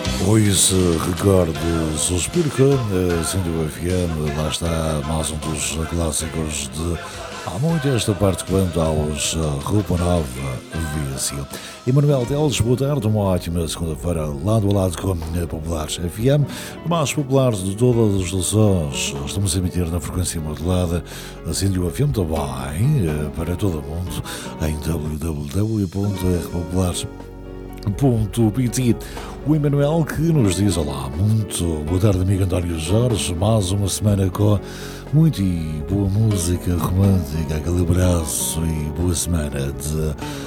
Hoje recordo Suspiro com a Cindy FM, lá está mais um dos clássicos de há muito esta parte quanto aos Roupa Nova Vício. Emanuel Teles, boa tarde, uma ótima segunda-feira, lado a lado com a Populares FM, mais popular de todas as estações. Estamos a emitir na frequência modulada, a Cindy FM também, para todo o mundo, em www.rpopulares.pt. O Emanuel que nos diz olá, muito boa tarde, amigo António Jorge, mais uma semana com muito e boa música romântica, aquele abraço e boa semana de